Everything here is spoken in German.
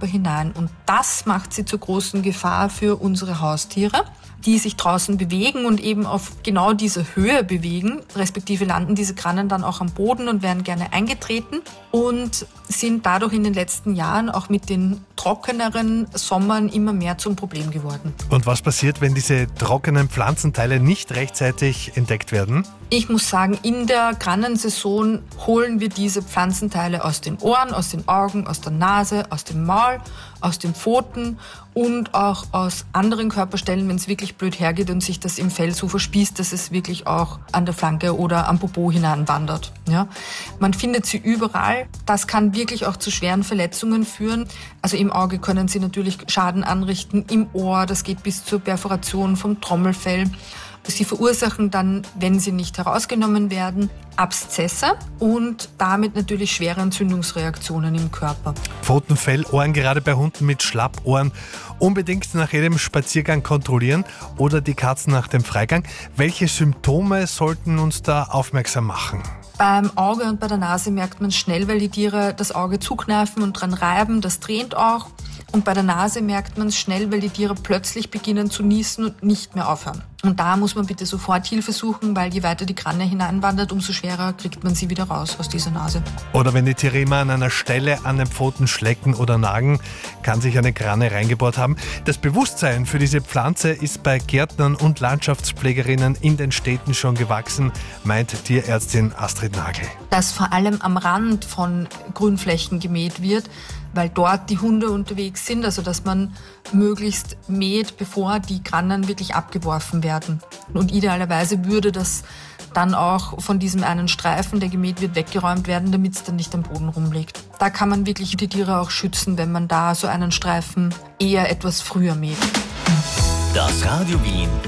Körper hinein. Und das macht sie zur großen Gefahr für unsere Haustiere, die sich draußen bewegen und eben auf genau diese Höhe bewegen, respektive landen diese Grannen dann auch am Boden und werden gerne eingetreten und sind dadurch in den letzten Jahren auch mit den trockeneren Sommern immer mehr zum Problem geworden. Und was passiert, wenn diese trockenen Pflanzenteile nicht rechtzeitig entdeckt werden? Ich muss sagen, in der Grannensaison holen wir diese Pflanzenteile aus den Ohren, aus den Augen, aus der Nase, aus dem Maul, aus den Pfoten und auch aus anderen Körperstellen, wenn es wirklich blöd hergeht und sich das im Fell so verspießt, dass es wirklich auch an der Flanke oder am Popo hineinwandert. Ja? Man findet sie überall. Das kann wirklich auch zu schweren Verletzungen führen. Also im Auge können sie natürlich Schaden anrichten, im Ohr, das geht bis zur Perforation vom Trommelfell. Sie verursachen dann, wenn sie nicht herausgenommen werden, Abszesse und damit natürlich schwere Entzündungsreaktionen im Körper. Pfoten, Fell, Ohren, gerade bei Hunden mit Schlappohren, unbedingt nach jedem Spaziergang kontrollieren oder die Katzen nach dem Freigang. Welche Symptome sollten uns da aufmerksam machen? Beim Auge und bei der Nase merkt man schnell, weil die Tiere das Auge zukneifen und dran reiben, das tränt auch. Und bei der Nase merkt man es schnell, weil die Tiere plötzlich beginnen zu niesen und nicht mehr aufhören. Und da muss man bitte sofort Hilfe suchen, weil je weiter die Granne hineinwandert, umso schwerer kriegt man sie wieder raus aus dieser Nase. Oder wenn die Tiere immer an einer Stelle an den Pfoten schlecken oder nagen, kann sich eine Granne reingebohrt haben. Das Bewusstsein für diese Pflanze ist bei Gärtnern und Landschaftspflegerinnen in den Städten schon gewachsen, meint Tierärztin Astrid Nagel. Dass vor allem am Rand von Grünflächen gemäht wird, weil dort die Hunde unterwegs sind, also dass man möglichst mäht, bevor die Grannen wirklich abgeworfen werden. Und idealerweise würde das dann auch von diesem einen Streifen, der gemäht wird, weggeräumt werden, damit es dann nicht am Boden rumliegt. Da kann man wirklich die Tiere auch schützen, wenn man da so einen Streifen eher etwas früher mäht. Das Radio Wien